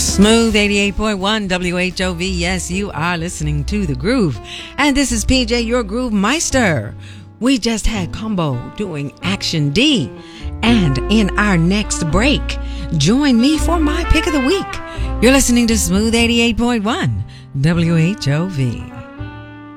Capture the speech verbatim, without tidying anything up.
Smooth eighty-eight point one W H O V. Yes, you are listening to The Groove. And this is P J, your Groove Meister. We just had Combo doing Action D. And in our next break, join me for my pick of the week. You're listening to Smooth eighty-eight point one W H O V.